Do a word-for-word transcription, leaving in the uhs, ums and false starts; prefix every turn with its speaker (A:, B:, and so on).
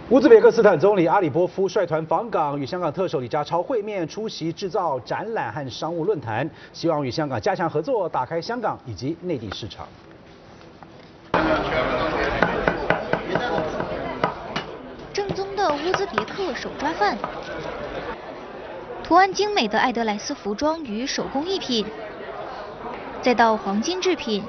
A: 乌兹别克斯坦总理阿里波夫率团访港，与香港特首李家超会面，出席制造展览和商务论坛，希望与香港加强合作，打开香港以及内地市场。
B: 正宗的乌兹别克手抓饭，图案精美的艾德莱斯服装与手工艺品，再到黄金制品。